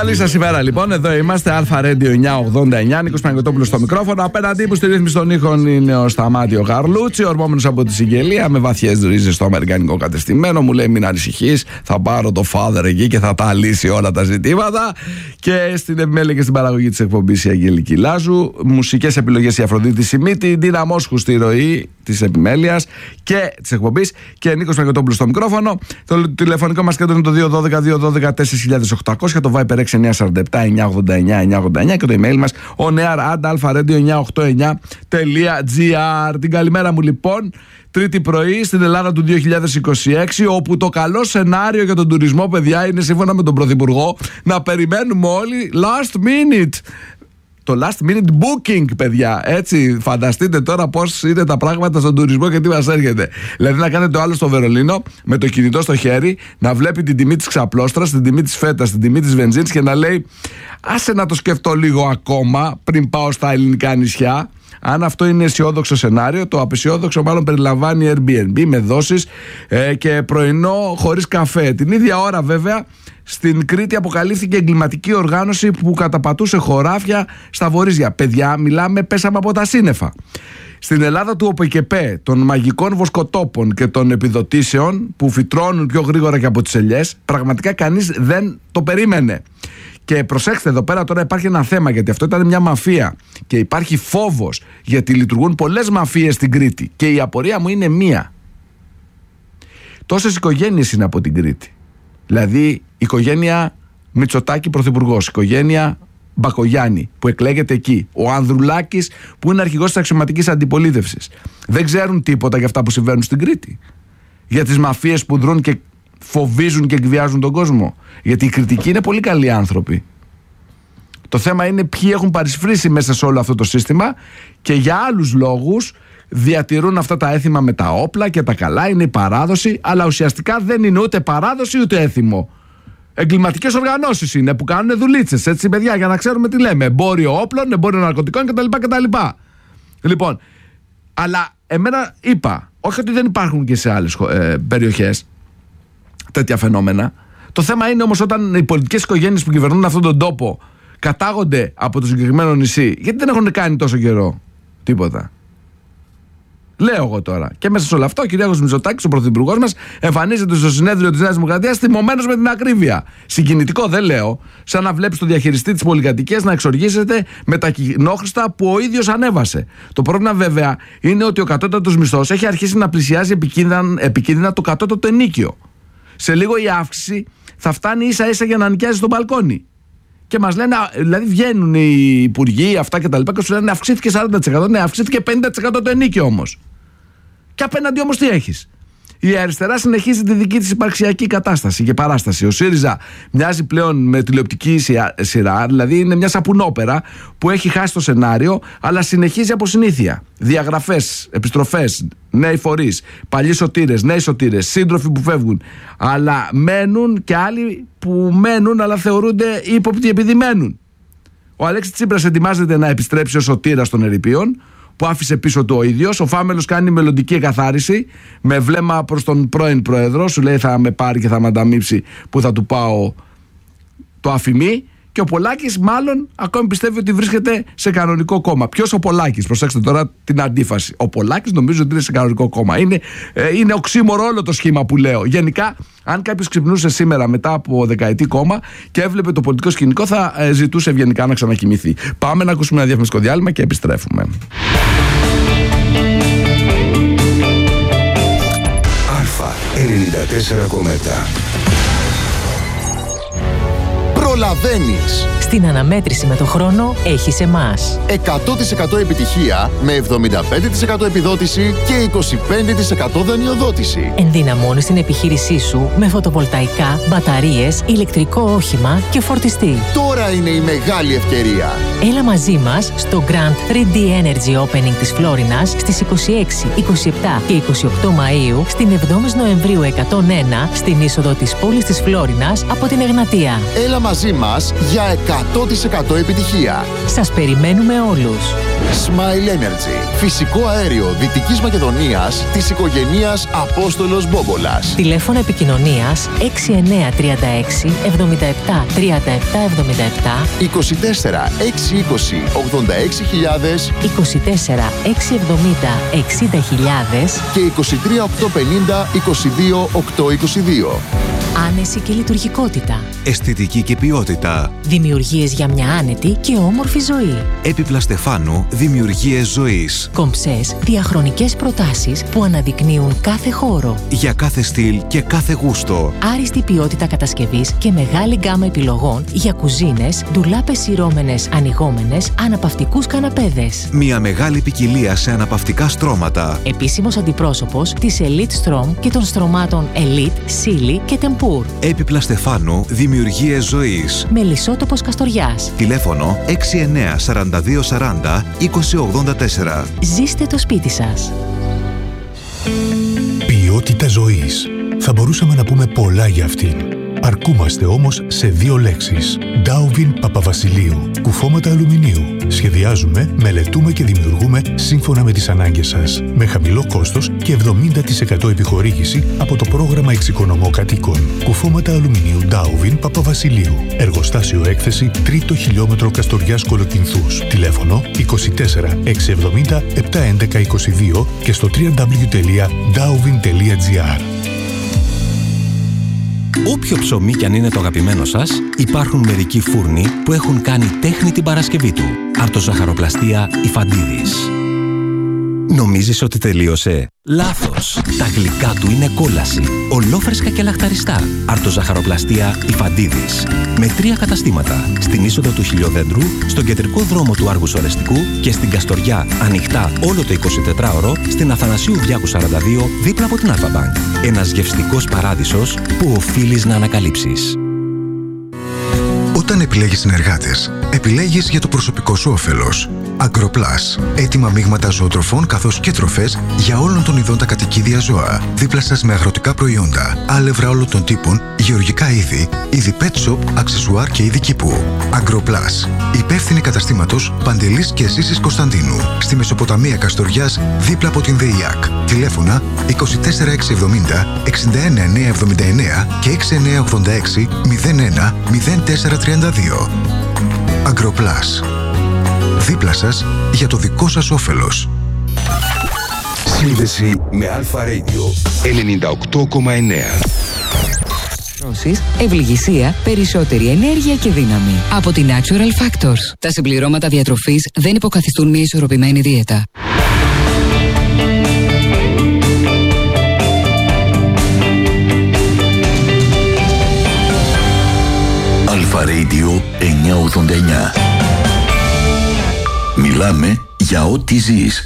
Καλή σας ημέρα λοιπόν, εδώ είμαστε Αλφα Radio 989, Νίκος Παναγιωτόπουλος στο μικρόφωνο. Απέναντί μου στη ρύθμιση των ήχων είναι ο Σταμάτιο Γαρλούτσι, ορμόμενος από τη Συγγελία, με βαθιές ρίζες στο αμερικανικό κατεστημένο. Μου λέει μην ανησυχείς, θα πάρω το father εκεί και θα τα λύσει όλα τα ζητήματα. Και στην επιμέλεια και στην παραγωγή της εκπομπής η Αγγελική Λάζου. Μουσικές επιλογές η Αφροδίτη Σιμίτη, Ντίνα Μόσχου στη ροή της επιμέλειας και της εκπομπής και Νίκος Παναγιωτόπουλος στο μικρόφωνο. Το τηλεφωνικό μας κέντρο είναι το 212-212-4800, το Viper 6947-989-989 και το email μας onear@alpha-radio989.gr. Την καλημέρα μου λοιπόν, Τρίτη πρωί στην Ελλάδα του 2026, όπου το καλό σενάριο για τον τουρισμό, παιδιά, είναι σύμφωνα με τον Πρωθυπουργό να περιμένουμε όλοι last minute. Το last minute booking, παιδιά. Έτσι, φανταστείτε τώρα πώς είναι τα πράγματα στον τουρισμό και τι μας έρχεται. Δηλαδή, να κάνετε το άλλο στο Βερολίνο με το κινητό στο χέρι, να βλέπει την τιμή της ξαπλώστρας, την τιμή της φέτας, την τιμή της βενζίνης και να λέει άσε να το σκεφτώ λίγο ακόμα πριν πάω στα ελληνικά νησιά. Αν αυτό είναι αισιόδοξο σενάριο, το απαισιόδοξο μάλλον περιλαμβάνει Airbnb με δόσεις και πρωινό χωρίς καφέ. Την ίδια ώρα, βέβαια, στην Κρήτη αποκαλύφθηκε εγκληματική οργάνωση που καταπατούσε χωράφια στα βορίζια. Παιδιά, μιλάμε, πέσαμε από τα σύννεφα. Στην Ελλάδα του ΟΠΕΚΕΠΕ, των μαγικών βοσκοτόπων και των επιδοτήσεων που φυτρώνουν πιο γρήγορα και από τις ελιές, πραγματικά κανείς δεν το περίμενε. Και προσέξτε, εδώ πέρα τώρα υπάρχει ένα θέμα, γιατί αυτό ήταν μια μαφία και υπάρχει φόβος, γιατί λειτουργούν πολλές μαφίες στην Κρήτη. Και η απορία μου είναι μία. Τόσες οικογένειες είναι από την Κρήτη. Δηλαδή, η οικογένεια Μητσοτάκη πρωθυπουργός, η οικογένεια Μπακογιάννη που εκλέγεται εκεί, ο Ανδρουλάκης που είναι αρχηγός της αξιωματικής αντιπολίτευσης. Δεν ξέρουν τίποτα για αυτά που συμβαίνουν στην Κρήτη. Για τις μαφίες που δρούν και φοβίζουν και εκβιάζουν τον κόσμο. Γιατί οι Κρητικοί είναι πολύ καλοί άνθρωποι. Το θέμα είναι ποιοι έχουν παρισφρήσει μέσα σε όλο αυτό το σύστημα και για άλλους λόγους διατηρούν αυτά τα έθιμα με τα όπλα και τα καλά, είναι η παράδοση, αλλά ουσιαστικά δεν είναι ούτε παράδοση ούτε έθιμο. Εγκληματικές οργανώσεις είναι που κάνουν δουλίτσες, έτσι παιδιά, για να ξέρουμε τι λέμε. Εμπόριο όπλων, εμπόριο ναρκωτικών κτλ. Λοιπόν, αλλά εμένα είπα, όχι ότι δεν υπάρχουν και σε άλλες περιοχές τέτοια φαινόμενα. Το θέμα είναι όμως όταν οι πολιτικές οικογένειες που κυβερνούν αυτόν τον τόπο κατάγονται από το συγκεκριμένο νησί, γιατί δεν έχουν κάνει τόσο καιρό τίποτα. Λέω εγώ τώρα. Και μέσα σε όλο αυτό ο Κυριάκος Μητσοτάκης, ο πρωθυπουργός μας, εμφανίζεται στο συνέδριο της Νέας Δημοκρατίας θυμωμένος με την ακρίβεια. Συγκινητικό δεν λέω. Σαν να βλέπεις τον διαχειριστή της πολυκατοικίας να εξοργίζεται με τα κοινόχρηστα που ο ίδιος ανέβασε. Το πρόβλημα βέβαια είναι ότι ο κατώτατος μισθός έχει αρχίσει να πλησιάζει επικίνδυνα το κατώτατο ενίκιο. Σε λίγο η αύξηση θα φτάνει ίσα-ίσα για να νοικιάζει στο μπαλκόνι. Και μας λένε, δηλαδή βγαίνουν οι υπουργοί αυτά και τα λοιπά και σου λένε αυξήθηκε 40%. Ναι, αυξήθηκε 50% το ενίκιο όμως. Και απέναντι όμως τι έχεις? Η αριστερά συνεχίζει τη δική της υπαρξιακή κατάσταση και παράσταση. Ο ΣΥΡΙΖΑ μοιάζει πλέον με τηλεοπτική σειρά, δηλαδή είναι μια σαπουνόπερα που έχει χάσει το σενάριο, αλλά συνεχίζει από συνήθεια. Διαγραφές, επιστροφές, νέοι φορείς, παλιοί σωτήρες, νέοι σωτήρες, σύντροφοι που φεύγουν. Αλλά μένουν και άλλοι που μένουν, αλλά θεωρούνται ύποπτοι επειδή μένουν. Ο Αλέξης Τσίπρας ετοιμάζεται να επιστρέψει ως σωτήρας των ερειπίων, που άφησε πίσω του ο ίδιος. Ο Φάμελος κάνει μελλοντική εκαθάριση με βλέμμα προς τον πρώην πρόεδρο. Σου λέει θα με πάρει και θα με ανταμείψει που θα του πάω το αφημί. Και ο Πολάκης μάλλον ακόμη πιστεύει ότι βρίσκεται σε κανονικό κόμμα. Ποιος ο Πολάκης? Προσέξτε τώρα την αντίφαση. Ο Πολάκης νομίζω ότι είναι σε κανονικό κόμμα. Είναι οξύμορο όλο το σχήμα που λέω. Γενικά, αν κάποιος ξυπνούσε σήμερα μετά από δεκαετή κόμμα και έβλεπε το πολιτικό σκηνικό, θα ζητούσε ευγενικά να ξανακοιμηθεί. Πάμε να ακούσουμε ένα διαφημιστικό διάλειμμα και επιστρέφουμε. Αλφα 94,7. Προλαβαίνεις. Στην αναμέτρηση με το χρόνο έχεις εμάς. 100% επιτυχία με 75% επιδότηση και 25% δανειοδότηση. Ενδυναμώνεις την επιχείρησή σου με φωτοβολταϊκά, μπαταρίες, ηλεκτρικό όχημα και φορτιστή. Τώρα είναι η μεγάλη ευκαιρία. Έλα μαζί μας στο Grand 3D Energy Opening της Φλόρινας στις 26, 27 και 28 Μαΐου, στην 7η Νοεμβρίου 101, στην είσοδο της πόλης της Φλόρινας από την Εγνατία. Έλα μαζί μας για 100% επιτυχία. Σας περιμένουμε όλους. Smile Energy. Φυσικό αέριο Δυτικής Μακεδονίας της οικογένειας Απόστολος Μπόμπολας. Τηλέφωνο επικοινωνίας 6936 77 37 77, 24 620 86.000, 24 670 60.000 και 23 850 22 822. Άνεση και λειτουργικότητα. Αισθητική και ποιότητα. Δημιουργίες για μια άνετη και όμορφη ζωή. Έπιπλα Στεφάνου, δημιουργίες ζωής. Κομψές, διαχρονικές προτάσεις που αναδεικνύουν κάθε χώρο. Για κάθε στυλ και κάθε γούστο. Άριστη ποιότητα κατασκευής και μεγάλη γκάμα επιλογών για κουζίνες, ντουλάπες σειρώμενες, ανοιγόμενες, αναπαυτικούς καναπέδες. Μια μεγάλη ποικιλία σε αναπαυτικά στρώματα. Επίσημος αντιπρόσωπος της Elite Strom και των στρωμάτων Elite, Silly και Tempur. Έπιπλα Στεφάνου, δημιουργίες ζωής. Μελισσότοπος Καστοριάς. Τηλέφωνο 69 42 40 20 84. Ζήστε το σπίτι σας. Ποιότητα ζωής. Θα μπορούσαμε να πούμε πολλά για αυτήν. Αρκούμαστε όμως σε δύο λέξεις. Ντάουβιν Παπαβασιλείου. Κουφώματα αλουμινίου. Σχεδιάζουμε, μελετούμε και δημιουργούμε σύμφωνα με τις ανάγκες σας. Με χαμηλό κόστος και 70% επιχορήγηση από το πρόγραμμα Εξοικονομώ Κατοίκων. Κουφώματα αλουμινίου Ντάουβιν Παπαβασιλείου. Εργοστάσιο έκθεση 3ο χιλιόμετρο Καστοριάς Κολοκυνθούς. Τηλέφωνο 24 670 711 22 και στο www.dauvin.gr. Όποιο ψωμί κι αν είναι το αγαπημένο σας, υπάρχουν μερικοί φούρνοι που έχουν κάνει τέχνη την Παρασκευή του. Αρτοζαχαροπλαστεία Ιφαντίδης. Νομίζεις ότι τελείωσε? Λάθος! Τα γλυκά του είναι κόλαση. Ολόφρεσκα και λαχταριστά. Αρτοζαχαροπλαστεία Ιφαντίδης. Με 3 καταστήματα. Στην είσοδο του Χιλιοδέντρου, στον κεντρικό δρόμο του Άργους Ορεστικού και στην Καστοριά, ανοιχτά όλο το 24ωρο, στην Αθανασίου Διάκου 42, δίπλα από την Αλφα-Μπανκ. Ένας γευστικός παράδεισος που οφείλεις να ανακαλύψεις. Όταν επιλέγεις συνεργάτες, επιλέγεις για το προσωπικό σου όφελος. Agroplus. Έτοιμα μείγματα ζωοτροφών καθώς και τροφές για όλων των ειδών τα κατοικίδια ζώα. Δίπλα σας με αγροτικά προϊόντα, άλευρα όλων των τύπων, γεωργικά είδη, είδη pet shop, αξεσουάρ και είδη κήπου. Agroplus. Υπεύθυνη καταστήματος Παντελής και Ζήσης Κωνσταντίνου. Στη Μεσοποταμία Καστοριάς, δίπλα από την ΔΕΙΑΚ. Τηλέφωνα 24670 61979 και 6986 01 0432. Agroplus. Δίπλα σας για το δικό σας όφελος. Σύνδεση με Αλφα Radio 98,9. Ευληγησία, περισσότερη ενέργεια και δύναμη. Από τη Natural Factors. Τα συμπληρώματα διατροφής δεν υποκαθιστούν μια ισορροπημένη δίαιτα. Αλφα Radio 989. Μιλάμε για ό,τι ζεις.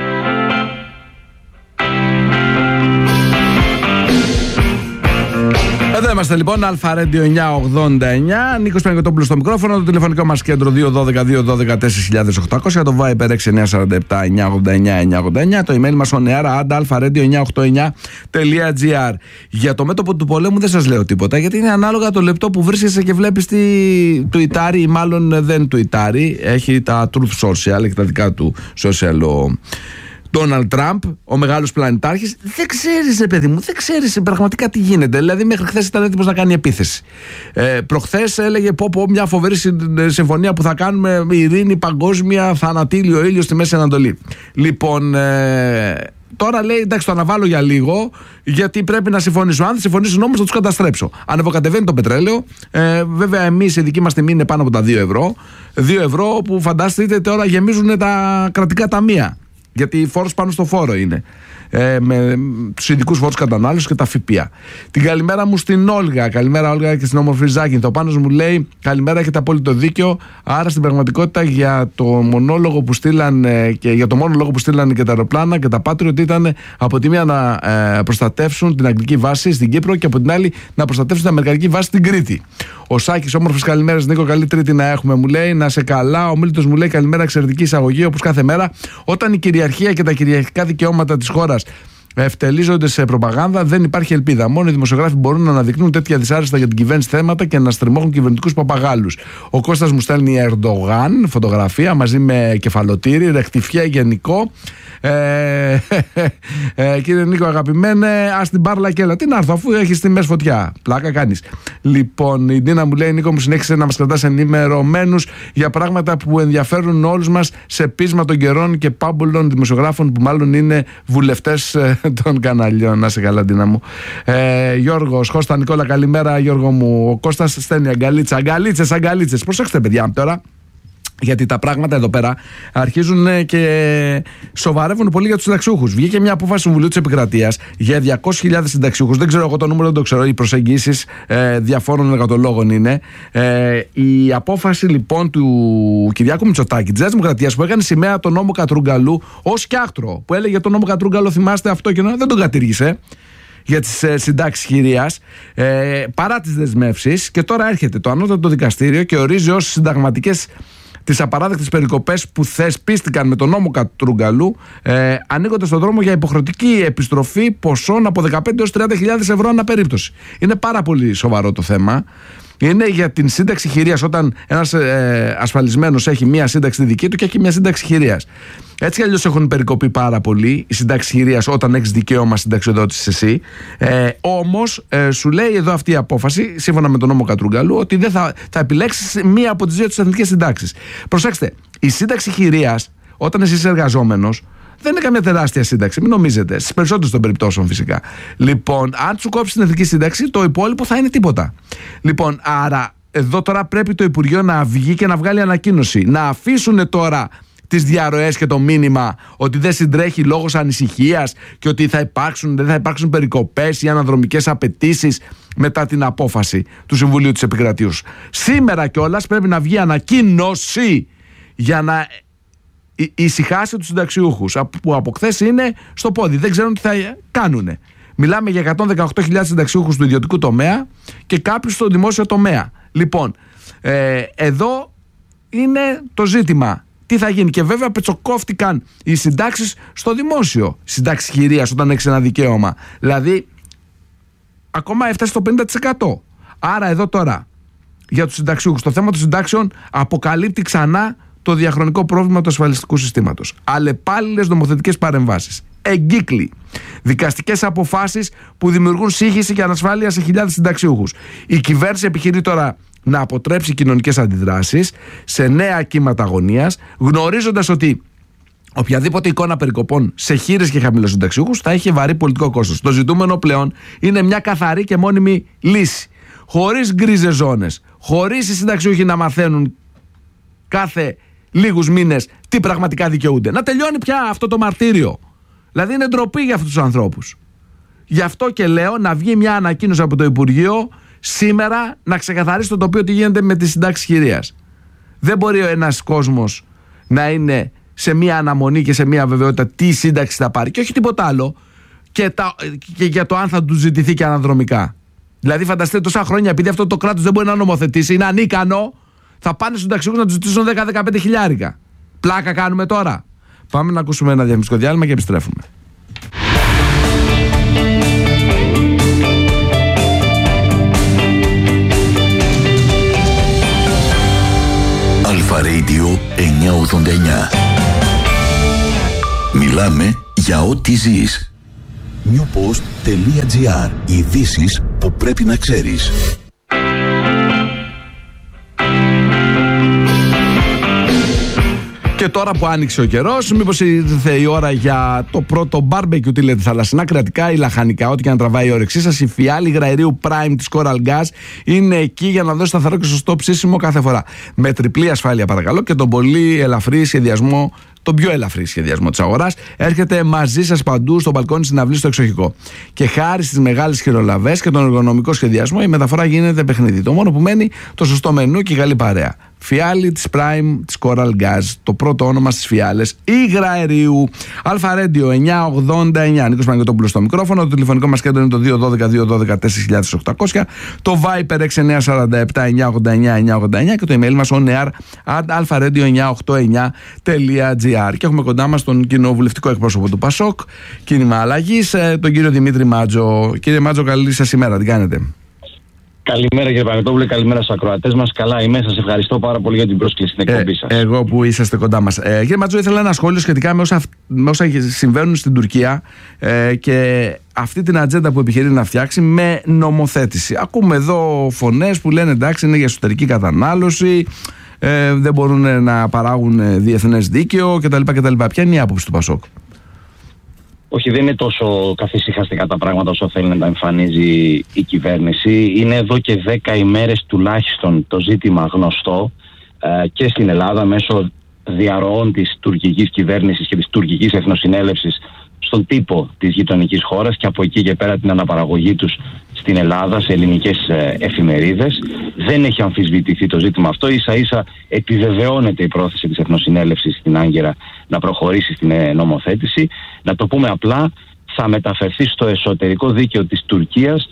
Εδώ είμαστε λοιπόν, Αλφα Radio 989. Νίκος Παναγιωτόπουλος στο μικρόφωνο. Το τηλεφωνικό μας κέντρο 212-212-4800. Το Viber 6947-989-989. Το email μας oneara@alpha-radio989.gr. Για το μέτωπο του πολέμου δεν σας λέω τίποτα, γιατί είναι ανάλογα το λεπτό που βρίσκεσαι και βλέπεις τι τουιτάρει, ή μάλλον δεν τουιτάρει. Έχει τα Truth Social, έχει τα δικά του social Donald Trump, ο μεγάλος πλανητάρχης. Δεν ξέρεις, παιδί μου, δεν ξέρεις πραγματικά τι γίνεται. Δηλαδή, μέχρι χθες ήταν έτοιμος να κάνει επίθεση. Προχθές έλεγε μια φοβερή συμφωνία που θα κάνουμε, ειρήνη παγκόσμια, θα ανατείλει ο ήλιος στη Μέση Ανατολή. Λοιπόν, τώρα λέει εντάξει, το αναβάλω για λίγο, γιατί πρέπει να συμφωνήσω. Αν δεν συμφωνήσουν όμως, θα τους καταστρέψω. Ανεβοκατεβαίνει το πετρέλαιο. Βέβαια, εμείς η δική μας τιμή είναι πάνω από τα 2 ευρώ. 2 ευρώ που φανταστείτε τώρα γεμίζουν τα κρατικά ταμεία. Γιατί φόρος πάνω στο φόρο είναι. Με τους ειδικούς φόρους κατανάλωσης και τα ΦΠΑ. Την καλημέρα μου στην Όλγα. Καλημέρα, Όλγα, και στην όμορφη Ζάκη. Το Πάνος μου λέει: καλημέρα, έχετε απόλυτο δίκιο. Άρα στην πραγματικότητα για το μονόλογο που στείλαν και για το μόνο λόγο που στείλαν και τα αεροπλάνα και τα Patriot ήταν από τη μία να προστατεύσουν την αγγλική βάση στην Κύπρο και από την άλλη να προστατεύσουν την αμερικανική βάση στην Κρήτη. Ο Σάκης, όμορφες καλημέρες, Νίκο. Καλή Τρίτη να έχουμε, μου λέει. Να σε καλά. Ο Μίλτος μου λέει: καλημέρα, εξαιρετική εισαγωγή όπως κάθε μέρα. Όταν η κυριαρχία και τα κυριαρχικά δικαιώματα της χώρας ευτελίζονται σε προπαγάνδα, δεν υπάρχει ελπίδα. Μόνο οι δημοσιογράφοι μπορούν να αναδεικνύουν τέτοια δυσάρεστα για την κυβέρνηση θέματα και να στριμώχουν κυβερνητικούς παπαγάλους. Ο Κώστας μου στέλνει Ερντογάν, φωτογραφία μαζί με κεφαλοτήρι, ρεκτιφιέ γενικό. Κύριε Νίκο, αγαπημένε, ας την πάρλα και έλα. Τι να έρθω, αφού έχεις τιμές φωτιά. Πλάκα κάνεις. Λοιπόν, η Ντίνα μου λέει: Νίκο, μου συνέχισε να μας κρατάς ενημερωμένους για πράγματα που ενδιαφέρουν όλους μας σε πείσμα των καιρών και πάμπολων δημοσιογράφων που μάλλον είναι βουλευτές των καναλιών. Να σε καλά, Ντίνα μου. Γιώργος, Κώστα Νικόλα, καλημέρα, Γιώργο μου. Ο Κώστας στέλνει αγκαλίτσα. Αγκαλίτσες. Προσέξτε, παιδιά, τώρα. Γιατί τα πράγματα εδώ πέρα αρχίζουν και σοβαρεύουν πολύ για τους συνταξιούχους. Βγήκε μια απόφαση του Συμβουλίου της Επικρατείας για 200.000 συνταξιούχους. Δεν ξέρω εγώ το νούμερο, δεν το ξέρω. Οι προσεγγίσεις διαφόρων εργατολόγων είναι. Η απόφαση λοιπόν του Κυριάκου Μητσοτάκη, της Δημοκρατίας, που έκανε σημαία τον νόμο Κατρούγκαλου ως σκιάχτρο. Που έλεγε τον νόμο Κατρούγκαλο, θυμάστε αυτό και δεν τον κατήργησε. Για τις συντάξεις χειρίας, παρά τις δεσμεύσεις. Και τώρα έρχεται το Ανώτατο Δικαστήριο και ορίζει ως συνταγματικές τις απαράδεκτες περικοπές που θεσπίστηκαν με τον νόμο Κατρούγκαλου, ανοίγοντας τον δρόμο για υποχρεωτική επιστροφή ποσών από 15 έως 30.000 ευρώ ανά περίπτωση. Είναι πάρα πολύ σοβαρό το θέμα. Είναι για την σύνταξη χειρίας, όταν ένας ασφαλισμένος έχει μία σύνταξη δική του και έχει μία σύνταξη χειρίας. Έτσι κι αλλιώς έχουν περικοπεί πάρα πολύ οι συντάξεις χειρίας όταν έχεις δικαίωμα συνταξιοδότησης εσύ. Όμως σου λέει εδώ αυτή η απόφαση, σύμφωνα με τον νόμο Κατρούγκαλου, ότι δεν θα επιλέξεις μία από τις δύο τις εθνικές συντάξεις. Προσέξτε, η σύνταξη χειρίας, όταν εσύ είσαι εργαζόμενος, δεν είναι καμία τεράστια σύνταξη, μην νομίζετε. Στις περισσότερες των περιπτώσεων φυσικά. Λοιπόν, αν σου κόψει την εθνική σύνταξη, το υπόλοιπο θα είναι τίποτα. Λοιπόν, άρα εδώ τώρα πρέπει το Υπουργείο να βγει και να βγάλει ανακοίνωση. Να αφήσουν τώρα τις διαρροές και το μήνυμα ότι δεν συντρέχει λόγος ανησυχίας και ότι δεν θα υπάρξουν περικοπές ή αναδρομικές απαιτήσεις μετά την απόφαση του Συμβουλίου της Επικρατείας. Σήμερα κιόλας πρέπει να βγει ανακοίνωση για να ησυχάσει τους συνταξιούχους που από χθες είναι στο πόδι. Δεν ξέρουν τι θα κάνουνε. Μιλάμε για 118.000 συνταξιούχους του ιδιωτικού τομέα και κάποιους στο δημόσιο τομέα. Λοιπόν, εδώ είναι το ζήτημα. Τι θα γίνει? Και βέβαια πετσοκόφτηκαν οι συντάξεις στο δημόσιο. Συντάξεις χειρίας όταν έχεις ένα δικαίωμα. Δηλαδή, ακόμα έφτασε στο 50%. Άρα εδώ τώρα, για τους συνταξιούχους, το θέμα των συντάξεων αποκαλύπτει ξανά το διαχρονικό πρόβλημα του ασφαλιστικού συστήματος. Αλλεπάλληλες νομοθετικές παρεμβάσεις. Εγκύκλοι. Δικαστικές αποφάσεις που δημιουργούν σύγχυση και ανασφάλεια σε χιλιάδες συνταξιούχους. Η κυβέρνηση επιχειρεί τώρα να αποτρέψει κοινωνικές αντιδράσεις σε νέα κύματα αγωνίας, γνωρίζοντας ότι οποιαδήποτε εικόνα περικοπών σε χείρες και χαμηλούς συνταξιούχους θα έχει βαρύ πολιτικό κόστος. Το ζητούμενο πλέον είναι μια καθαρή και μόνιμη λύση. Χωρίς γκρίζες ζώνες, χωρίς οι συνταξιούχοι να μαθαίνουν κάθε λίγους μήνες τι πραγματικά δικαιούνται. Να τελειώνει πια αυτό το μαρτύριο. Δηλαδή είναι ντροπή για αυτούς τους ανθρώπους. Γι' αυτό και λέω να βγει μια ανακοίνωση από το Υπουργείο σήμερα να ξεκαθαρίσει το τοπίο τι γίνεται με τις συντάξεις χειρίας. Δεν μπορεί ένας κόσμος να είναι σε μια αναμονή και σε μια βεβαιότητα τι σύνταξη θα πάρει και όχι τίποτα άλλο και για το αν θα του ζητηθεί και αναδρομικά. Δηλαδή φανταστείτε τόσα χρόνια, επειδή αυτό το κράτος δεν μπορεί να νομοθετήσει, είναι ανίκανο, θα πάνε στους συνταξιούχους να τους ζητήσουν 10-15 χιλιάρικα. Πλάκα κάνουμε τώρα? Πάμε να ακούσουμε ένα διαφημιστικό διάλειμμα και επιστρέφουμε. Αλφα Radio 989. Μιλάμε για ό,τι ζεις. Newpost.gr. Ειδήσεις που πρέπει να ξέρεις. Και τώρα που άνοιξε ο καιρός, μήπως ήρθε η ώρα για το πρώτο barbecue, τι λέτε, θαλασσινά, κρατικά ή λαχανικά, ό,τι και να τραβάει η όρεξή σας. Η φιάλη υγραερίου Prime της Coral Gas είναι εκεί για να δώσει σταθερό και σωστό ψήσιμο κάθε φορά. Με τριπλή ασφάλεια παρακαλώ και τον πολύ ελαφρύ σχεδιασμό, τον πιο ελαφρύ σχεδιασμό της αγοράς. Έρχεται μαζί σας παντού, στο μπαλκόνι, στην αυλή, στο εξοχικό. Και χάρη στις μεγάλες χειρολαβές και τον εργονομικό σχεδιασμό, η μεταφορά γίνεται παιχνίδι. Το μόνο που μένει, το σωστό μενού και η καλή παρέα. Φιάλη της Prime της Coral Gas, το πρώτο όνομα στις φιάλες υγρα αερίου. Αλφα Radio 989. Νίκος Παναγιωτόπουλος στο μικρόφωνο. Το τηλεφωνικό μας κέντρο είναι το 212-212-4800. Το Viper 6947-989-989 και το email μας oneair@alpha-radio989.gr. Και έχουμε κοντά μας τον κοινοβουλευτικό εκπρόσωπο του ΠΑΣΟΚ, κίνημα αλλαγής, τον κύριο Δημήτρη Μάτζο. Κύριε Μάτζο, καλή σας ημέρα. Τι κάνετε? Καλημέρα κύριε Παναγιωτόπουλε, καλημέρα στους ακροατές μας. Καλά είμαι, σας ευχαριστώ πάρα πολύ για την πρόσκληση στην εκπομπή σας. Εγώ που είσαστε κοντά μας. Κύριε Μάτζο, ήθελα ένα σχόλιο σχετικά με όσα συμβαίνουν στην Τουρκία και αυτή την ατζέντα που επιχειρεί να φτιάξει με νομοθέτηση. Ακούμε εδώ φωνές που λένε εντάξει, είναι για εσωτερική κατανάλωση, δεν μπορούν να παράγουν διεθνές δίκαιο κτλ. Ποια είναι η άποψη του ΠΑΣΟΚ? Όχι, δεν είναι τόσο καθησυχαστικά τα πράγματα όσο θέλει να τα εμφανίζει η κυβέρνηση. Είναι εδώ και 10 ημέρες τουλάχιστον το ζήτημα γνωστό και στην Ελλάδα μέσω διαρροών της τουρκικής κυβέρνησης και της τουρκικής εθνοσυνέλευσης στον τύπο της γειτονικής χώρας και από εκεί και πέρα την αναπαραγωγή τους στην Ελλάδα, σε ελληνικές εφημερίδες. Δεν έχει αμφισβητηθεί το ζήτημα αυτό. Ίσα ίσα επιβεβαιώνεται η πρόθεση της Εθνοσυνέλευσης στην Άγκυρα να προχωρήσει στην νομοθέτηση. Να το πούμε απλά, θα μεταφερθεί στο εσωτερικό δίκαιο της Τουρκίας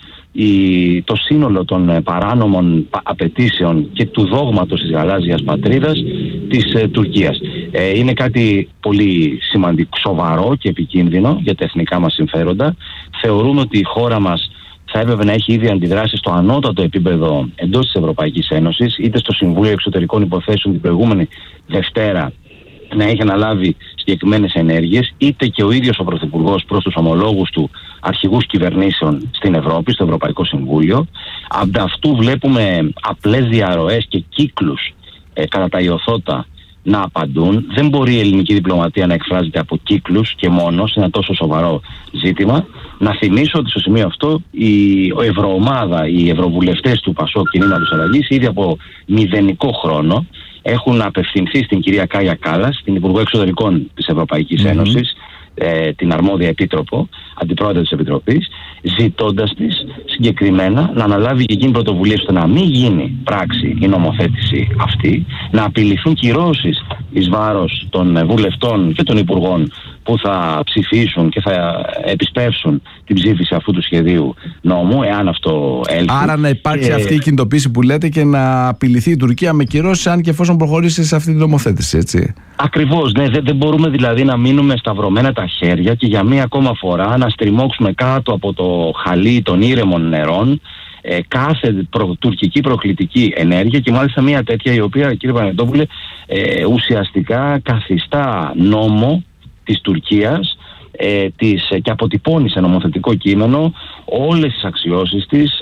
το σύνολο των παράνομων απαιτήσεων και του δόγματος της γαλάζιας πατρίδας της Τουρκίας. Είναι κάτι πολύ σημαντικό, σοβαρό και επικίνδυνο για τα εθνικά μας συμφέροντα. Θεωρούμε ότι η χώρα μας θα έπρεπε να έχει ήδη αντιδράσει στο ανώτατο επίπεδο εντός της Ευρωπαϊκής Ένωσης, είτε στο Συμβούλιο Εξωτερικών Υποθέσεων την προηγούμενη Δευτέρα να έχει αναλάβει συγκεκριμένες ενέργειες, είτε και ο ίδιος ο Πρωθυπουργός προς τους ομολόγους του αρχηγούς κυβερνήσεων στην Ευρώπη, στο Ευρωπαϊκό Συμβούλιο. Ανταυτού βλέπουμε απλές διαρροές και κύκλους κατά τα ιωθώτα να απαντούν. Δεν μπορεί η ελληνική διπλωματία να εκφράζεται από κύκλους και μόνο σε ένα τόσο σοβαρό ζήτημα. Να θυμίσω ότι στο σημείο αυτό η ευρωομάδα, οι ευρωβουλευτές του ΠΑΣΟΚ Κινήματος Αλλαγής ήδη από μηδενικό χρόνο έχουν απευθυνθεί στην κυρία Κάγια Κάλλας, την Υπουργό Εξωτερικών της Ευρωπαϊκής Ένωσης, την αρμόδια επίτροπο, αντιπρόεδρο της Επιτροπής, ζητώντας της συγκεκριμένα να αναλάβει και εκείνη πρωτοβουλία ώστε να μην γίνει πράξη η νομοθέτηση αυτή, να απειληθούν κυρώσεις εις βάρος των βουλευτών και των υπουργών που θα ψηφίσουν και θα επισπεύσουν την ψήφιση αυτού του σχεδίου νόμου, εάν αυτό έλθει. Άρα να υπάρξει αυτή η κινητοποίηση που λέτε και να απειληθεί η Τουρκία με κυρώσεις αν και εφόσον προχωρήσει σε αυτή την νομοθέτηση, έτσι. Ακριβώς, ναι. Δεν μπορούμε δηλαδή να μείνουμε σταυρωμένα τα χέρια και για μία ακόμα φορά να στριμώξουμε κάτω από το χαλί των ήρεμων νερών κάθε τουρκική προκλητική ενέργεια και μάλιστα μία τέτοια η οποία, κύριε Παναγιωτόπουλε, ουσιαστικά καθιστά νόμο της Τουρκίας και αποτυπώνει σε νομοθετικό κείμενο όλες τις αξιώσεις της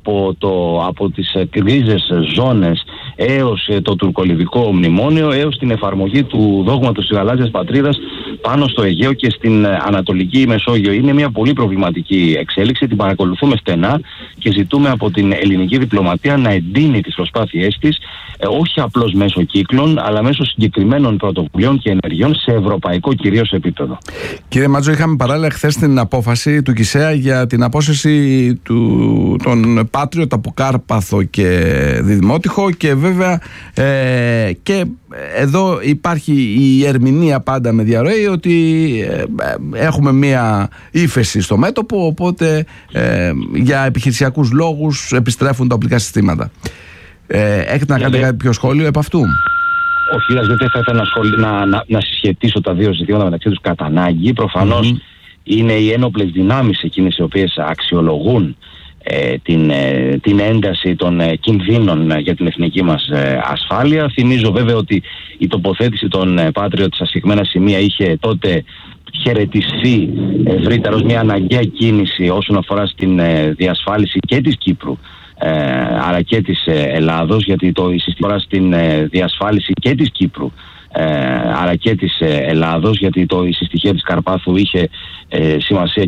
από τις γκρίζες ζώνες έως το τουρκολιβικό μνημόνιο έως την εφαρμογή του δόγματος της γαλάζιας πατρίδας πάνω στο Αιγαίο και στην Ανατολική Μεσόγειο. Είναι μια πολύ προβληματική εξέλιξη, την παρακολουθούμε στενά και ζητούμε από την ελληνική διπλωματία να εντείνει τις προσπάθειές της όχι απλώς μέσω κύκλων αλλά μέσω συγκεκριμένων πρωτοβουλειών και ενεργειών σε ευρωπαϊκό κυρίως επίπεδο. Κύριε Μάτζο, είχαμε παράλληλα χθες την απόφαση του ΚΙΣΕΑ για την απόσυρση των Patriot από Κάρπαθο και Δημότυχο και βέβαια και εδώ υπάρχει η ερμηνεία πάντα με διαρροή ότι έχουμε μία ύφεση στο μέτωπο, οπότε για επιχειρησιακούς λόγους επιστρέφουν τα οπλικά συστήματα. Έχετε να κάνετε κάποιο σχόλιο επ' αυτού? Όχι, δεν θα ήθελα να συσχετίσω τα δύο ζητήματα μεταξύ τους κατά ανάγκη. Προφανώς είναι οι ένοπλες δυνάμεις εκείνες οι οποίες αξιολογούν την ένταση των κινδύνων για την εθνική μας ασφάλεια. Θυμίζω βέβαια ότι η τοποθέτηση των Patriot στα συγκεκριμένα σημεία είχε τότε χαιρετιστεί ευρύτερα ως μια αναγκαία κίνηση όσον αφορά στην διασφάλιση και της Κύπρου αλλά και της Ελλάδος, γιατί η συστήμα στην διασφάλιση και της Κύπρου αλλά και της Ελλάδος, γιατί η συστοιχεία της Καρπάθου είχε σημασία